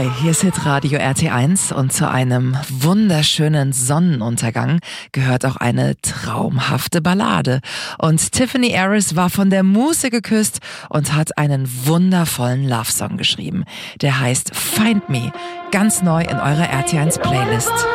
Hi, hier ist Hitradio RT1 und zu einem wunderschönen Sonnenuntergang gehört auch eine traumhafte Ballade. Und Tiffany Harris war von der Muse geküsst und hat einen wundervollen Love-Song geschrieben. Der heißt Find Me, ganz neu in eurer RT1 Playlist.